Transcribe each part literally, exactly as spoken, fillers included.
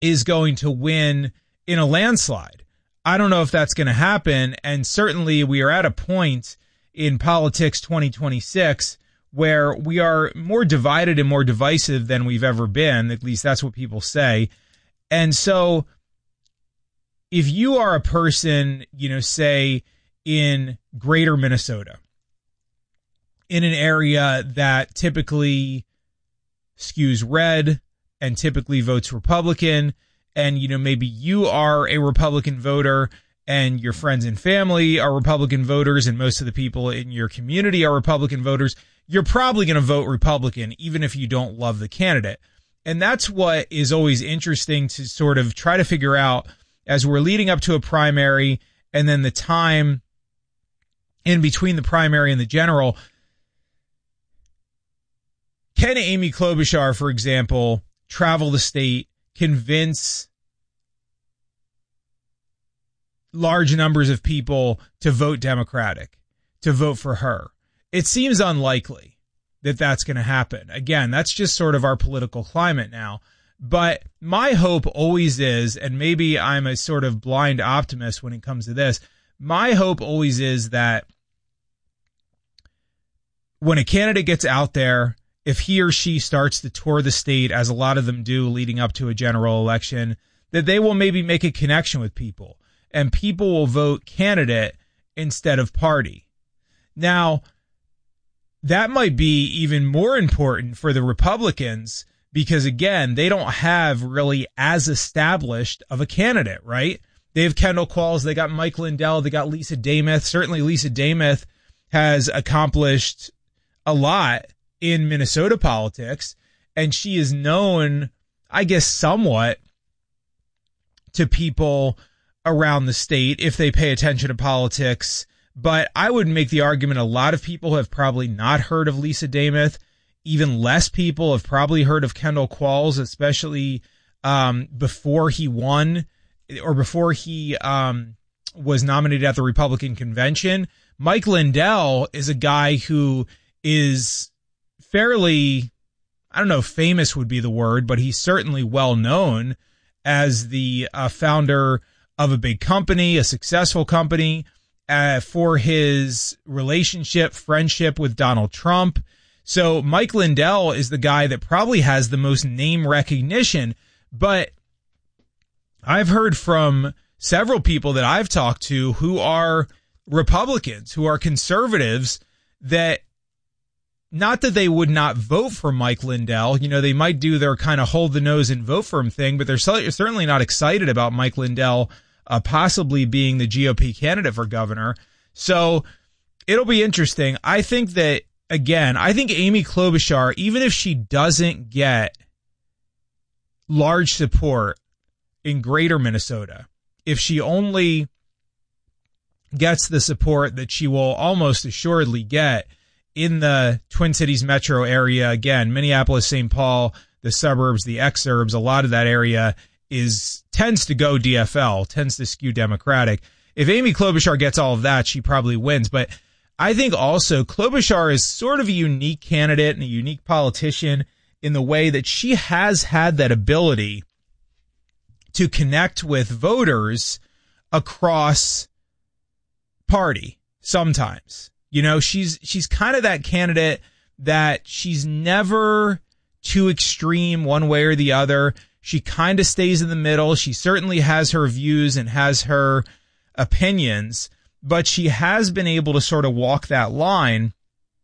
is going to win in a landslide. I don't know if that's going to happen. And certainly we are at a point in politics twenty twenty-six where we are more divided and more divisive than we've ever been. At least that's what people say. And so if you are a person, you know, say in greater Minnesota, in an area that typically skews red and typically votes Republican, and, you know, maybe you are a Republican voter and your friends and family are Republican voters and most of the people in your community are Republican voters, you're probably going to vote Republican, even if you don't love the candidate. And that's what is always interesting to sort of try to figure out as we're leading up to a primary and then the time in between the primary and the general. Can Amy Klobuchar, for example, travel the state, convince large numbers of people to vote Democratic, to vote for her? It seems unlikely that that's going to happen. Again, that's just sort of our political climate now. But my hope always is, and maybe I'm a sort of blind optimist when it comes to this, my hope always is that when a candidate gets out there, if he or she starts to tour the state, as a lot of them do leading up to a general election, that they will maybe make a connection with people and people will vote candidate instead of party. Now, that might be even more important for the Republicans because, again, they don't have really as established of a candidate, right? They have Kendall Qualls, they got Mike Lindell, they got Lisa Damoth. Certainly Lisa Damoth has accomplished a lot in Minnesota politics, and she is known, I guess, somewhat to people around the state if they pay attention to politics. But I would make the argument a lot of people have probably not heard of Lisa Damoth. Even less people have probably heard of Kendall Qualls, especially um, before he won or before he um, was nominated at the Republican convention. Mike Lindell is a guy who is fairly, I don't know if famous would be the word, but he's certainly well known as the uh, founder of a big company, a successful company, uh, for his relationship, friendship with Donald Trump. So Mike Lindell is the guy that probably has the most name recognition, but I've heard from several people that I've talked to who are Republicans, who are conservatives, that not that they would not vote for Mike Lindell. You know, they might do their kind of hold the nose and vote for him thing, but they're certainly not excited about Mike Lindell uh, possibly being the G O P candidate for governor. So it'll be interesting. I think that, again, I think Amy Klobuchar, even if she doesn't get large support in greater Minnesota, if she only gets the support that she will almost assuredly get in the Twin Cities metro area, again, Minneapolis, Saint Paul, the suburbs, the exurbs, a lot of that area is tends to go D F L, tends to skew Democratic. If Amy Klobuchar gets all of that, she probably wins. But I think also Klobuchar is sort of a unique candidate and a unique politician in the way that she has had that ability to connect with voters across party sometimes. You know, she's she's kind of that candidate that she's never too extreme one way or the other. She kind of stays in the middle. She certainly has her views and has her opinions, but she has been able to sort of walk that line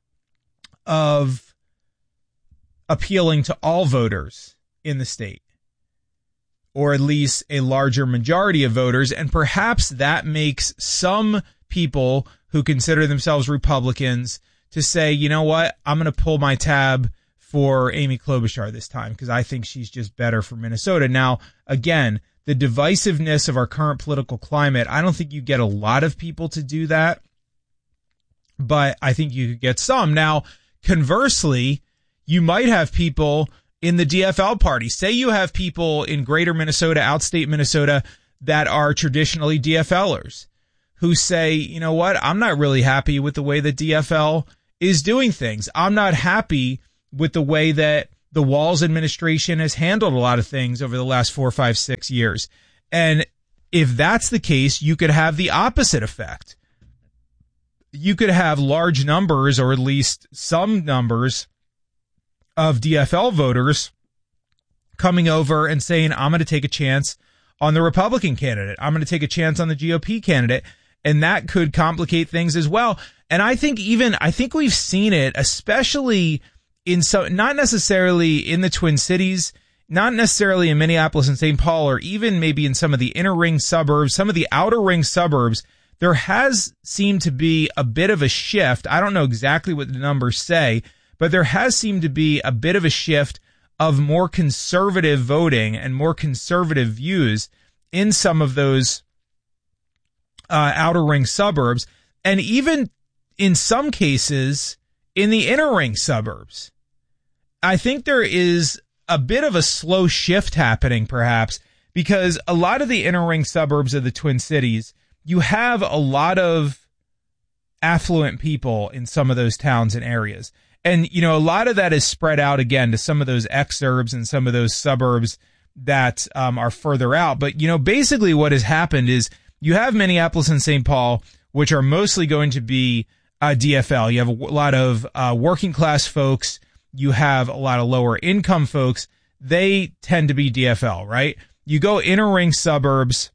of appealing to all voters in the state, or at least a larger majority of voters. And perhaps that makes some people who consider themselves Republicans to say, you know what, I'm going to pull my tab for Amy Klobuchar this time because I think she's just better for Minnesota. Now, again, the divisiveness of our current political climate, I don't think you get a lot of people to do that, but I think you could get some. Now, conversely, you might have people in the D F L party. Say you have people in greater Minnesota, outstate Minnesota, that are traditionally D F Lers who say, you know what, I'm not really happy with the way that D F L is doing things. I'm not happy with the way that the Walz administration has handled a lot of things over the last four, five, six years. And if that's the case, you could have the opposite effect. You could have large numbers, or at least some numbers, of D F L voters coming over and saying, I'm going to take a chance on the Republican candidate. I'm going to take a chance on the G O P candidate. And that could complicate things as well. And I think even, I think we've seen it, especially in so, not necessarily in the Twin Cities, not necessarily in Minneapolis and Saint Paul, or even maybe in some of the inner ring suburbs, some of the outer ring suburbs. There has seemed to be a bit of a shift. I don't know exactly what the numbers say, but there has seemed to be a bit of a shift of more conservative voting and more conservative views in some of those uh, outer ring suburbs, and even in some cases in the inner ring suburbs. I think there is a bit of a slow shift happening, perhaps, because a lot of the inner ring suburbs of the Twin Cities, you have a lot of affluent people in some of those towns and areas. And, you know, a lot of that is spread out, again, to some of those exurbs and some of those suburbs that um, are further out. But, you know, basically what has happened is you have Minneapolis and Saint Paul, which are mostly going to be uh, D F L. You have a w- lot of uh, working class folks. You have a lot of lower income folks. They tend to be D F L, right? You go inner ring suburbs,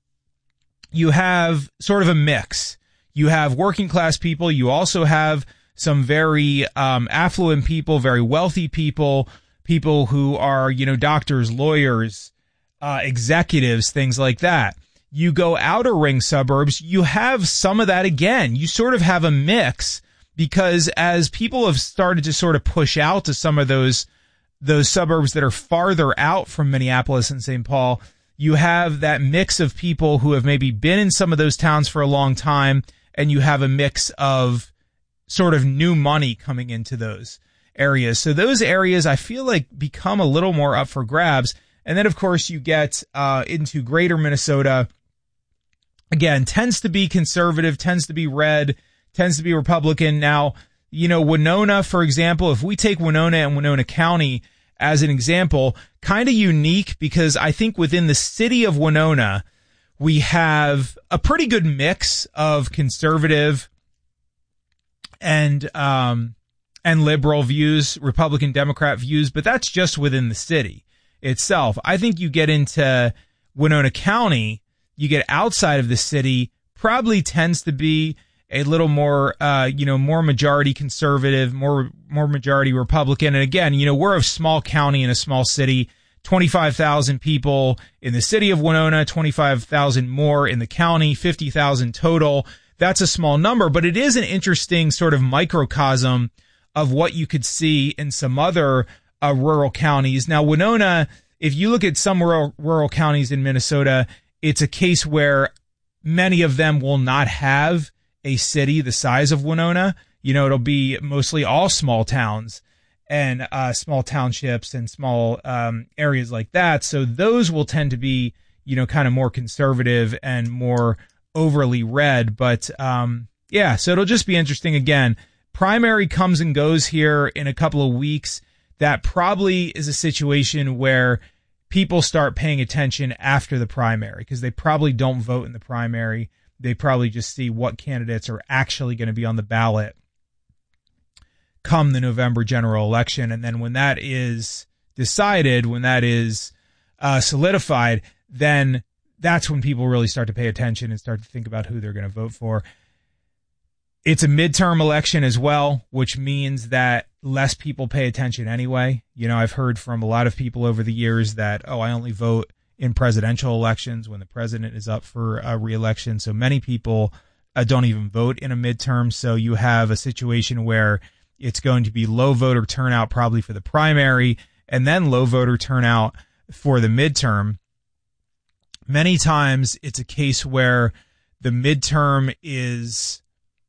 you have sort of a mix. You have working class people. You also have some very um, affluent people, very wealthy people, people who are, you know, doctors, lawyers, uh, executives, things like that. You go outer ring suburbs, you have some of that again. You sort of have a mix, because as people have started to sort of push out to some of those those suburbs that are farther out from Minneapolis and Saint Paul, you have that mix of people who have maybe been in some of those towns for a long time, and you have a mix of sort of new money coming into those areas. So those areas, I feel like, become a little more up for grabs. And then, of course, you get uh, into greater Minnesota. Again, tends to be conservative, tends to be red, tends to be Republican. Now, you know, Winona, for example, if we take Winona and Winona County as an example, kind of unique, because I think within the city of Winona, we have a pretty good mix of conservative and um, and liberal views, Republican, Democrat views, but that's just within the city itself. I think you get into Winona County, you get outside of the city, probably tends to be a little more, uh, you know, more majority conservative, more more majority Republican. And again, you know, we're a small county in a small city, twenty-five thousand people in the city of Winona, twenty-five thousand more in the county, fifty thousand total. That's a small number, but it is an interesting sort of microcosm of what you could see in some other uh, rural counties. Now, Winona, if you look at some rural, rural counties in Minnesota, it's a case where many of them will not have a city the size of Winona. You know, it'll be mostly all small towns and uh, small townships and small um, areas like that. So those will tend to be, you know, kind of more conservative and more overly red. But um, yeah, so it'll just be interesting. Again, primary comes and goes here in a couple of weeks. That probably is a situation where people start paying attention after the primary, because they probably don't vote in the primary. They probably just see what candidates are actually going to be on the ballot come the November general election. And then when that is decided, when that is uh, solidified, then that's when people really start to pay attention and start to think about who they're going to vote for. It's a midterm election as well, which means that less people pay attention anyway. You know, I've heard from a lot of people over the years that, oh, I only vote in presidential elections when the president is up for a re-election. So many people uh, don't even vote in a midterm. So you have a situation where it's going to be low voter turnout probably for the primary, and then low voter turnout for the midterm. Many times it's a case where the midterm is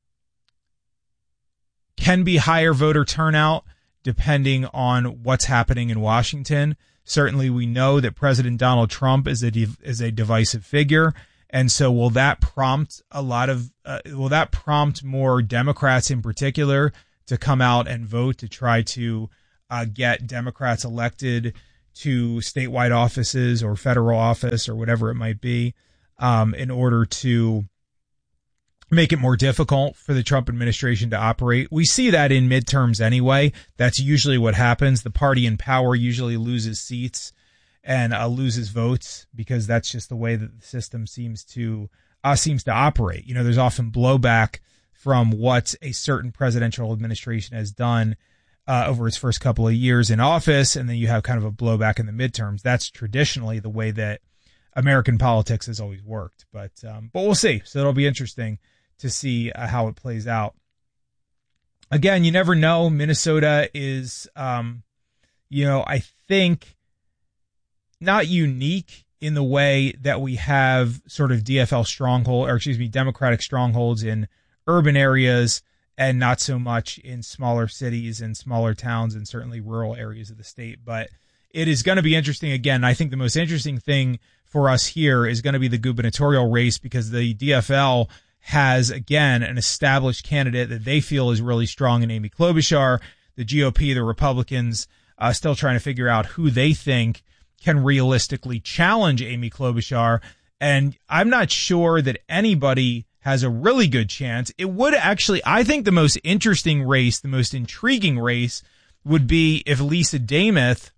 can be higher voter turnout depending on what's happening in Washington. Certainly, we know that President Donald Trump is a div- is a divisive figure, and so will that prompt a lot of uh, will that prompt more Democrats in particular to come out and vote to try to uh, get Democrats elected to statewide offices or federal office or whatever it might be, um, in order to make it more difficult for the Trump administration to operate. We see that in midterms anyway. That's usually what happens. The party in power usually loses seats and uh, loses votes because that's just the way that the system seems to uh, seems to operate. You know, there's often blowback from what a certain presidential administration has done uh, over its first couple of years in office, and then you have kind of a blowback in the midterms. That's traditionally the way that American politics has always worked. But um, but we'll see. So it'll be interesting to see uh, how it plays out. Again, you never know. Minnesota is, um, you know, I think not unique in the way that we have sort of D F L stronghold, or excuse me, Democratic strongholds in urban areas and not so much in smaller cities and smaller towns and certainly rural areas of the state. But it is going to be interesting. Again, I think the most interesting thing for us here is going to be the gubernatorial race, because the D F L has, again, an established candidate that they feel is really strong in Amy Klobuchar. The G O P, the Republicans, uh, still trying to figure out who they think can realistically challenge Amy Klobuchar. And I'm not sure that anybody has a really good chance. It would actually, I think the most interesting race, the most intriguing race would be if Lisa Dameth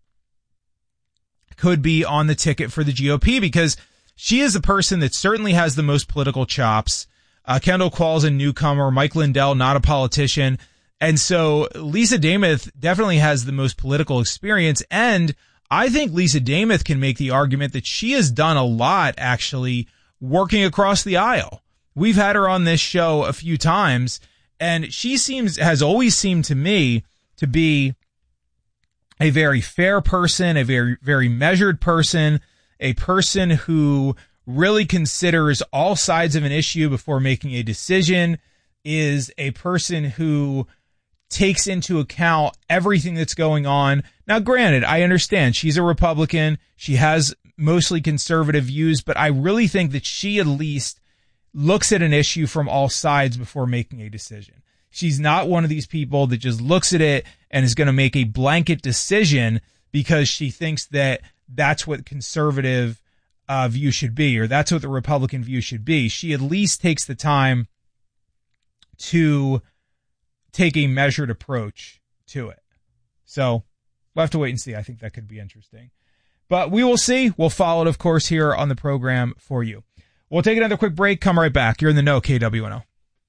could be on the ticket for the G O P, because she is a person that certainly has the most political chops. Uh, Kendall Qualls, a newcomer. Mike Lindell, not a politician. And so Lisa Dameth definitely has the most political experience. And I think Lisa Dameth can make the argument that she has done a lot, actually, working across the aisle. We've had her on this show a few times, and she seems, has always seemed to me to be a very fair person, a very, very measured person, a person who really considers all sides of an issue before making a decision, is a person who takes into account everything that's going on. Now, granted, I understand she's a Republican. She has mostly conservative views, but I really think that she at least looks at an issue from all sides before making a decision. She's not one of these people that just looks at it and is going to make a blanket decision because she thinks that that's what conservative Uh, view should be, or that's what the Republican view should be. She at least takes the time to take a measured approach to it. So we'll have to wait and see. I think that could be interesting. But we will see. We'll follow it, of course, here on the program for you. We'll take another quick break. Come right back. You're in the know, K W N O.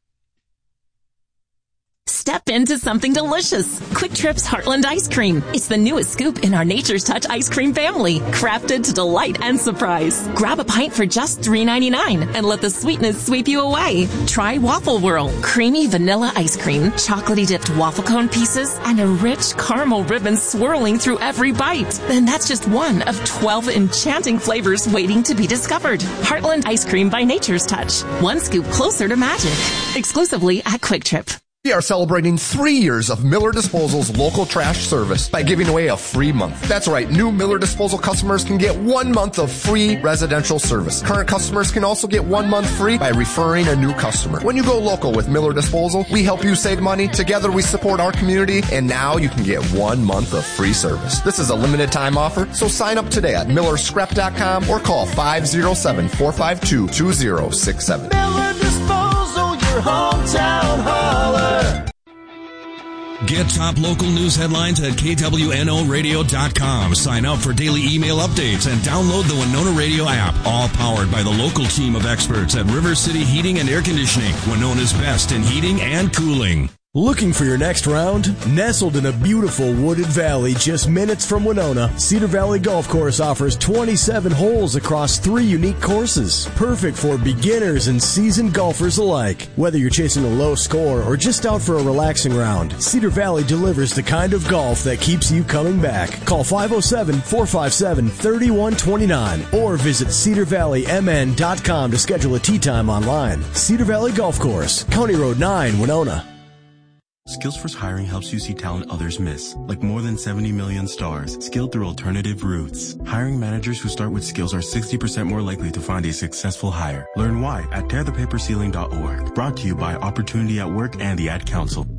Step into something delicious. Quick Trip's Heartland Ice Cream. It's the newest scoop in our Nature's Touch ice cream family, crafted to delight and surprise. Grab a pint for just three ninety-nine and let the sweetness sweep you away. Try Waffle Whirl, creamy vanilla ice cream, chocolatey dipped waffle cone pieces, and a rich caramel ribbon swirling through every bite. And that's just one of twelve enchanting flavors waiting to be discovered. Heartland Ice Cream by Nature's Touch. One scoop closer to magic. Exclusively at Quick Trip. We are celebrating three years of Miller Disposal's local trash service by giving away a free month. That's right, new Miller Disposal customers can get one month of free residential service. Current customers can also get one month free by referring a new customer. When you go local with Miller Disposal, we help you save money, together we support our community, and now you can get one month of free service. This is a limited time offer, so sign up today at miller scrap dot com or call five oh seven, four five two, two oh six seven. Miller Disposal, your hometown hauler. Get top local news headlines at K W N O radio dot com. Sign up for daily email updates and download the Winona Radio app. All powered by the local team of experts at River City Heating and Air Conditioning, Winona's best in heating and cooling. Looking for your next round? Nestled in a beautiful wooded valley just minutes from Winona, Cedar Valley Golf Course offers twenty-seven holes across three unique courses. Perfect for beginners and seasoned golfers alike. Whether you're chasing a low score or just out for a relaxing round, Cedar Valley delivers the kind of golf that keeps you coming back. Call five oh seven, four five seven, three one two nine or visit cedar valley m n dot com to schedule a tee time online. Cedar Valley Golf Course, County Road nine, Winona. Skillsforce Hiring helps you see talent others miss, like more than seventy million stars, skilled through alternative routes. Hiring managers who start with skills are sixty percent more likely to find a successful hire. Learn why at tear the paper ceiling dot org. Brought to you by Opportunity at Work and the Ad Council.